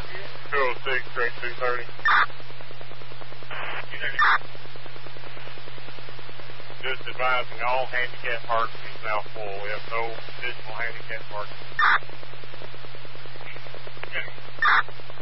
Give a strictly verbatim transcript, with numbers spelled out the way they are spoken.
two oh six, straight two thirty. Just advising all handicap parking is now full. We have no additional handicap parking.